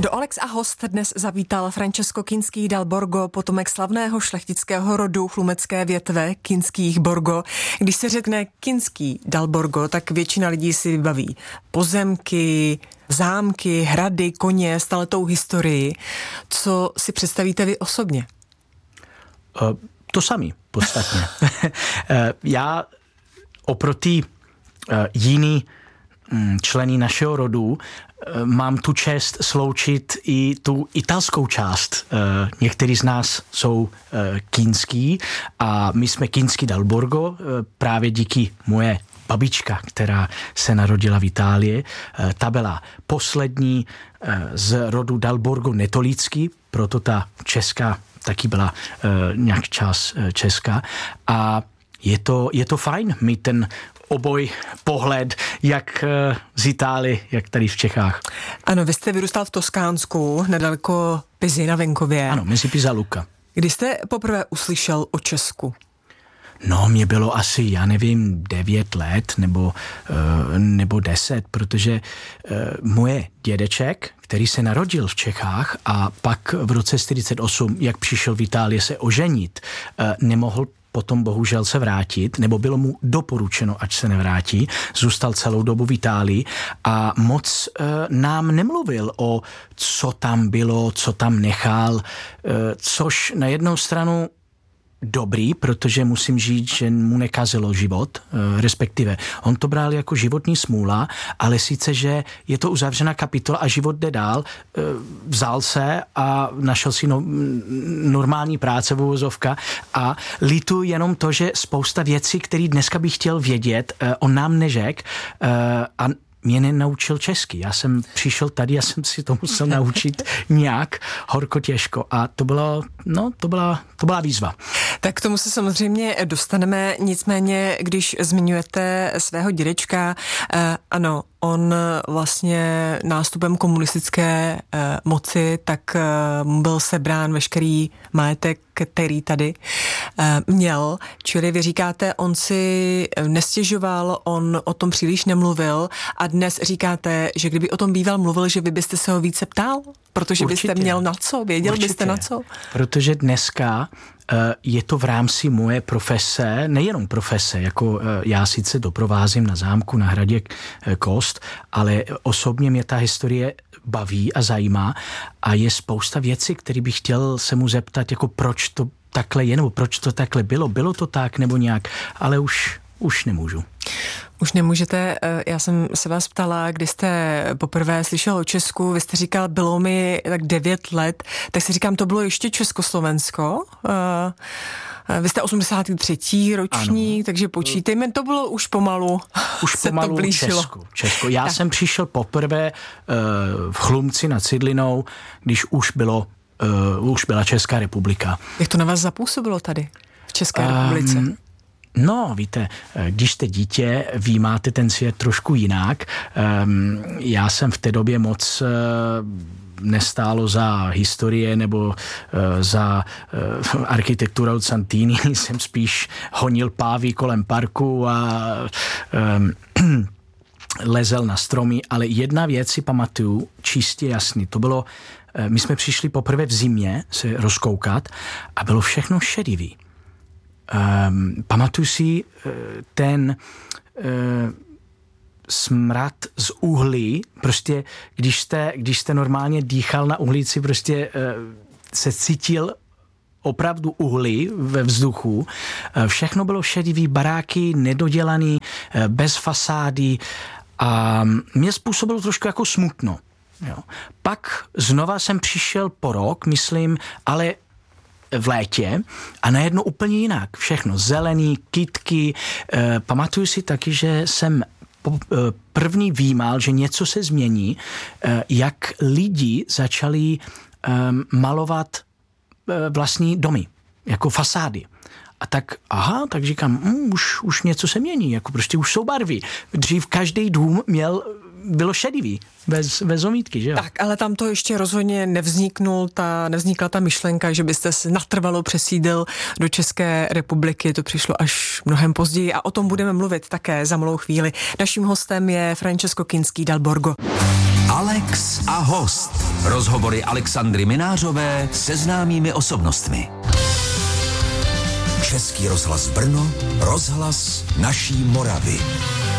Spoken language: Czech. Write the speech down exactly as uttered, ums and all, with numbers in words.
Do Alex a host dnes zavítal Francesco Kinský dal Borgo, potomek slavného šlechtického rodu chlumecké větve Kinských Borgo. Když se řekne Kinský dal Borgo, tak většina lidí si vybaví pozemky, zámky, hrady, koně, staletou historii. Co si představíte vy osobně? Uh, to samý, podstatně. Já oproti uh, jiný um, členy našeho rodu mám tu čest sloučit i tu italskou část. Někteří z nás jsou kinský a my jsme Kinský dal Borgo právě díky moje babička, která se narodila v Itálii. Ta byla poslední z rodu dal Borgo netolický, proto ta česká taky byla nějak čas česká. A je to, je to fajn mít ten oboj pohled, jak z Itálie, jak tady v Čechách. Ano, vy jste vyrůstal v Toskánsku, nedaleko Pizy na venkově. Ano, mezi Pisa a Lucca. Kdy jste poprvé uslyšel o Česku? No, mě bylo asi, já nevím, devět let nebo, nebo deset, protože moje dědeček, který se narodil v Čechách a pak v roce čtyřicet osm, jak přišel v Itálii se oženit, nemohl potom bohužel se vrátit, nebo bylo mu doporučeno, ať se nevrátí, zůstal celou dobu v Itálii a moc e, nám nemluvil o co tam bylo, co tam nechal, e, což na jednou stranu dobrý, protože musím říct, že mu nekazilo život, respektive on to bral jako životní smůla, ale sice, že je to uzavřená kapitola a život jde dál, vzal se a našel si no, normální práce v uvozovka a litu jenom to, že spousta věcí, které dneska bych chtěl vědět, on nám neřekl a mě nenaučil česky. Já jsem přišel tady, já jsem si to musel naučit nějak horko těžko a to bylo, no, to byla, to byla výzva. Tak k tomu se samozřejmě dostaneme, nicméně, když zmiňujete svého dědečka, eh, ano, on vlastně nástupem komunistické eh, moci, tak eh, byl sebrán veškerý majetek, který tady eh, měl. Čili vy říkáte, on si nestěžoval, on o tom příliš nemluvil a dnes říkáte, že kdyby o tom býval mluvil, že vy byste se ho více ptal? Protože Určitě. byste měl na co? Věděl Určitě. byste na co? Protože dneska je to v rámci moje profese, nejenom profese, jako já sice doprovázím na zámku na hradě Kost, ale osobně mě ta historie baví a zajímá a je spousta věcí, které bych chtěl se mu zeptat, jako proč to takhle je, nebo proč to takhle bylo, bylo to tak nebo nějak, ale už, už nemůžu. Už nemůžete, já jsem se vás ptala, kdy jste poprvé slyšel o Česku, vy jste říkal, bylo mi tak devět let, tak si říkám, to bylo ještě Československo, vy jste osmdesátý třetí ročník, ano. Takže počítejme, to bylo už pomalu, už se pomalu to blížilo. Česko, Česko. Já tak. jsem přišel poprvé uh, v Chlumci nad Cidlinou, když už bylo, uh, už byla Česká republika. Jak to na vás zapůsobilo tady v České um, republice? No, víte, když jste dítě, vy máte ten svět trošku jinak. Já jsem v té době moc nestálo za historie nebo za architekturu od Santini. Jsem spíš honil pávy kolem parku a lezel na stromy, ale jedna věc si pamatuju čistě jasný. To bylo, my jsme přišli poprvé v zimě se rozkoukat a bylo všechno šedivý. Um, pamatuju si uh, ten uh, smrad z uhlí, prostě když jste, když jste normálně dýchal na uhlíci, prostě uh, se cítil opravdu uhlí ve vzduchu. Uh, všechno bylo šedivý, baráky nedodělaný, uh, bez fasády a mě způsobilo trošku jako smutno. Jo. Pak znova jsem přišel po rok, myslím, ale v létě a najednou úplně jinak. Všechno zelený, kytky. E, pamatuju si taky, že jsem po, e, první výmal, že něco se změní, e, jak lidi začali e, malovat e, vlastní domy, jako fasády. A tak, aha, tak říkám, mm, už, už něco se mění, jako prostě už jsou barvy. Dřív každý dům měl bylo šedivý, bez, bez omítky, že jo? Tak, ale tam to ještě rozhodně nevzniknul, ta, nevznikla ta myšlenka, že byste se natrvalo přesídl do České republiky, to přišlo až mnohem později a o tom budeme mluvit také za malou chvíli. Naším hostem je Francesco Kinský dal Borgo. Alex a host. Rozhovory Alexandry Minářové se známými osobnostmi. Český rozhlas Brno, rozhlas naší Moravy.